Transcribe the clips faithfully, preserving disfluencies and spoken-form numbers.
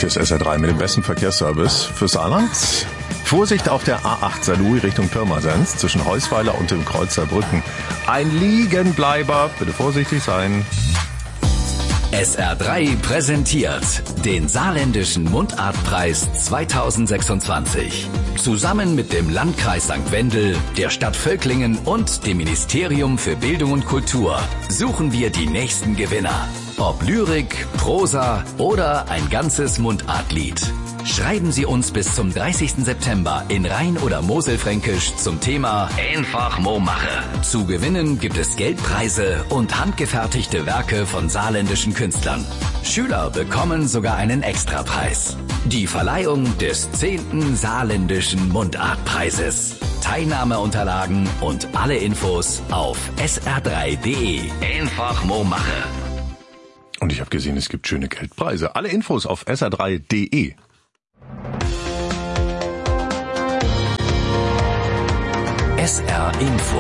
Hier ist S R drei mit dem besten Verkehrsservice für Saarland. Vorsicht auf der A acht Saarlouis Richtung Pirmasens zwischen Heusweiler und dem Kreuz Saarbrücken. Ein Liegenbleiber, bitte vorsichtig sein. S R drei präsentiert den Saarländischen Mundartpreis zweitausendsechsundzwanzig. Zusammen mit dem Landkreis Sankt Wendel, der Stadt Völklingen und dem Ministerium für Bildung und Kultur suchen wir die nächsten Gewinner. Ob Lyrik, Prosa oder ein ganzes Mundartlied. Schreiben Sie uns bis zum dreißigsten September in Rhein- oder Moselfränkisch zum Thema Einfach Mo mache. Zu gewinnen gibt es Geldpreise und handgefertigte Werke von saarländischen Künstlern. Schüler bekommen sogar einen Extrapreis. Die Verleihung des zehnten Saarländischen Mundartpreises. Teilnahmeunterlagen und alle Infos auf s r drei punkt d e. Einfach Mo mache. Und ich habe gesehen, es gibt schöne Geldpreise. Alle Infos auf s r drei punkt d e. S R Info.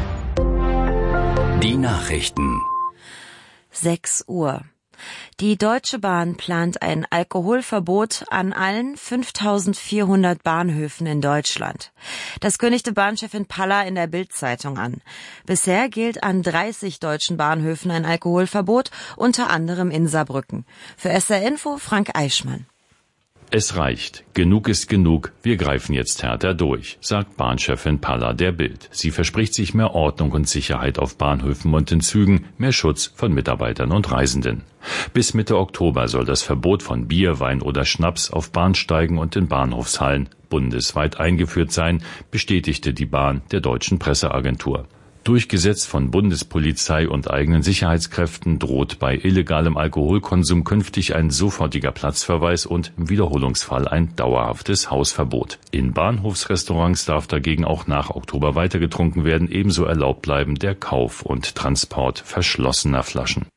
Die Nachrichten. sechs Uhr. Die Deutsche Bahn plant ein Alkoholverbot an allen fünftausendvierhundert Bahnhöfen in Deutschland. Das kündigte Bahnchefin Palla in der Bild-Zeitung an. Bisher gilt an dreißig deutschen Bahnhöfen ein Alkoholverbot, unter anderem in Saarbrücken. Für S R Info Frank Eichmann. Es reicht. Genug ist genug. Wir greifen jetzt härter durch, sagt Bahnchefin Palla der Bild. Sie verspricht sich mehr Ordnung und Sicherheit auf Bahnhöfen und in Zügen, mehr Schutz von Mitarbeitern und Reisenden. Bis Mitte Oktober soll das Verbot von Bier, Wein oder Schnaps auf Bahnsteigen und in Bahnhofshallen bundesweit eingeführt sein, bestätigte die Bahn der deutschen Presseagentur. Durchgesetzt von Bundespolizei und eigenen Sicherheitskräften droht bei illegalem Alkoholkonsum künftig ein sofortiger Platzverweis und im Wiederholungsfall ein dauerhaftes Hausverbot. In Bahnhofsrestaurants darf dagegen auch nach Oktober weiter getrunken werden, ebenso erlaubt bleiben der Kauf und Transport verschlossener Flaschen.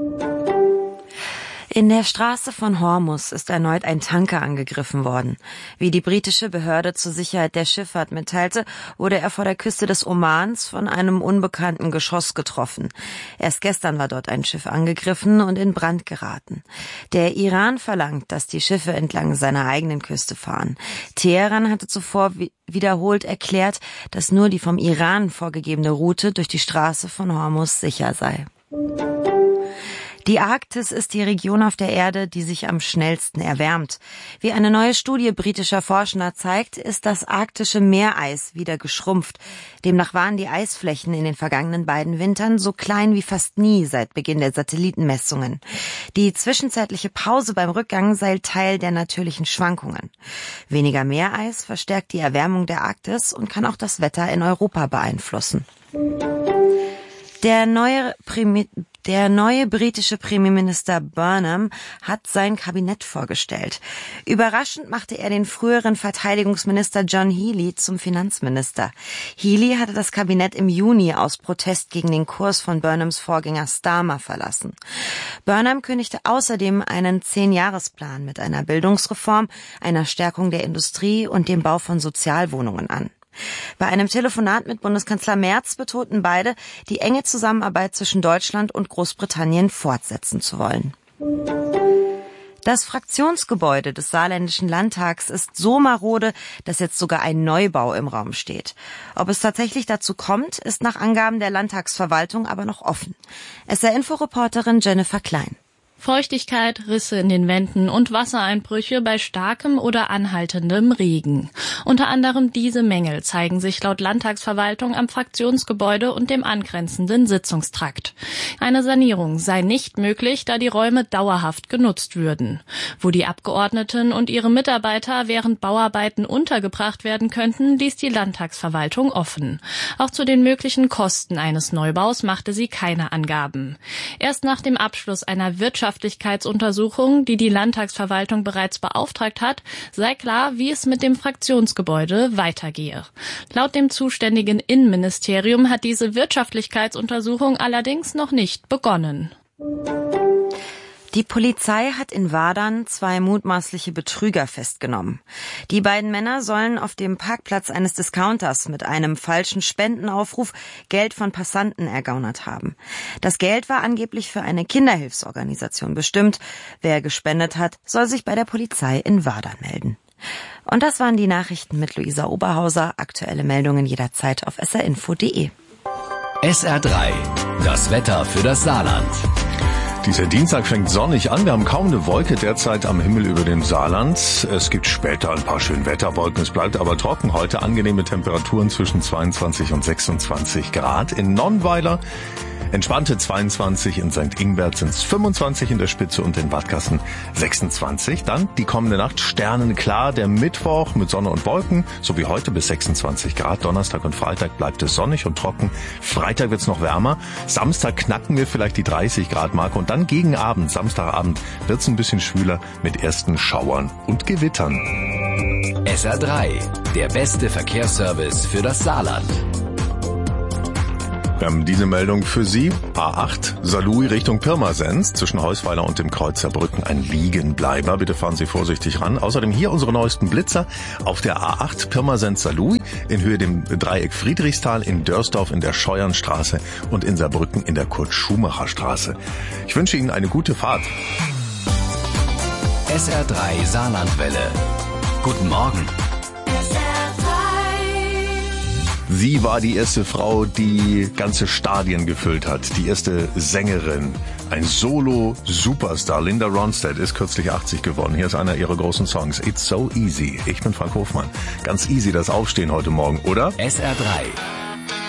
In der Straße von Hormuz ist erneut ein Tanker angegriffen worden. Wie die britische Behörde zur Sicherheit der Schifffahrt mitteilte, wurde er vor der Küste des Omans von einem unbekannten Geschoss getroffen. Erst gestern war dort ein Schiff angegriffen und in Brand geraten. Der Iran verlangt, dass die Schiffe entlang seiner eigenen Küste fahren. Teheran hatte zuvor wiederholt erklärt, dass nur die vom Iran vorgegebene Route durch die Straße von Hormuz sicher sei. Die Arktis ist die Region auf der Erde, die sich am schnellsten erwärmt. Wie eine neue Studie britischer Forscher zeigt, ist das arktische Meereis wieder geschrumpft. Demnach waren die Eisflächen in den vergangenen beiden Wintern so klein wie fast nie seit Beginn der Satellitenmessungen. Die zwischenzeitliche Pause beim Rückgang sei Teil der natürlichen Schwankungen. Weniger Meereis verstärkt die Erwärmung der Arktis und kann auch das Wetter in Europa beeinflussen. Der neue Primi- Der neue britische Premierminister Burnham hat sein Kabinett vorgestellt. Überraschend machte er den früheren Verteidigungsminister John Healey zum Finanzminister. Healey hatte das Kabinett im Juni aus Protest gegen den Kurs von Burnhams Vorgänger Starmer verlassen. Burnham kündigte außerdem einen Zehn-Jahresplan mit einer Bildungsreform, einer Stärkung der Industrie und dem Bau von Sozialwohnungen an. Bei einem Telefonat mit Bundeskanzler Merz betonten beide, die enge Zusammenarbeit zwischen Deutschland und Großbritannien fortsetzen zu wollen. Das Fraktionsgebäude des Saarländischen Landtags ist so marode, dass jetzt sogar ein Neubau im Raum steht. Ob es tatsächlich dazu kommt, ist nach Angaben der Landtagsverwaltung aber noch offen. S R-Info-Reporterin Jennifer Klein. Feuchtigkeit, Risse in den Wänden und Wassereinbrüche bei starkem oder anhaltendem Regen. Unter anderem diese Mängel zeigen sich laut Landtagsverwaltung am Fraktionsgebäude und dem angrenzenden Sitzungstrakt. Eine Sanierung sei nicht möglich, da die Räume dauerhaft genutzt würden. Wo die Abgeordneten und ihre Mitarbeiter während Bauarbeiten untergebracht werden könnten, ließ die Landtagsverwaltung offen. Auch zu den möglichen Kosten eines Neubaus machte sie keine Angaben. Erst nach dem Abschluss einer Wirtschafts Wirtschaftlichkeitsuntersuchung, die die Landtagsverwaltung bereits beauftragt hat, sei klar, wie es mit dem Fraktionsgebäude weitergehe. Laut dem zuständigen Innenministerium hat diese Wirtschaftlichkeitsuntersuchung allerdings noch nicht begonnen. Die Polizei hat in Wadern zwei mutmaßliche Betrüger festgenommen. Die beiden Männer sollen auf dem Parkplatz eines Discounters mit einem falschen Spendenaufruf Geld von Passanten ergaunert haben. Das Geld war angeblich für eine Kinderhilfsorganisation bestimmt. Wer gespendet hat, soll sich bei der Polizei in Wadern melden. Und das waren die Nachrichten mit Luisa Oberhauser. Aktuelle Meldungen jederzeit auf s r info punkt d e. S R drei, das Wetter für das Saarland. Dieser Dienstag fängt sonnig an. Wir haben kaum eine Wolke derzeit am Himmel über dem Saarland. Es gibt später ein paar schöne Wetterwolken. Es bleibt aber trocken. Heute angenehme Temperaturen zwischen zweiundzwanzig und sechsundzwanzig Grad. In Nonnweiler entspannte zweiundzwanzig, in Sankt Ingbert sind es fünfundzwanzig in der Spitze und in Wadgassen sechsundzwanzig. Dann die kommende Nacht sternenklar, der Mittwoch mit Sonne und Wolken, so wie heute bis sechsundzwanzig Grad. Donnerstag und Freitag bleibt es sonnig und trocken. Freitag wird es noch wärmer. Samstag knacken wir vielleicht die dreißig Grad Marke und dann gegen Abend, Samstagabend, wird es ein bisschen schwüler mit ersten Schauern und Gewittern. S R drei, der beste Verkehrsservice für das Saarland. Wir haben diese Meldung für Sie. A acht, Saarlouis Richtung Pirmasens. Zwischen Heusweiler und dem Kreuzer Brücken ein Liegenbleiber. Bitte fahren Sie vorsichtig ran. Außerdem hier unsere neuesten Blitzer auf der A acht Pirmasens-Saarlouis in Höhe dem Dreieck Friedrichsthal, in Dörsdorf in der Scheuernstraße und in Saarbrücken in der Kurt-Schumacher-Straße. Ich wünsche Ihnen eine gute Fahrt. S R drei Saarlandwelle. Guten Morgen. Sie war die erste Frau, die ganze Stadien gefüllt hat. Die erste Sängerin. Ein Solo-Superstar. Linda Ronstadt ist kürzlich achtzig geworden. Hier ist einer ihrer großen Songs. It's so easy. Ich bin Frank Hofmann. Ganz easy das Aufstehen heute Morgen, oder? S R drei.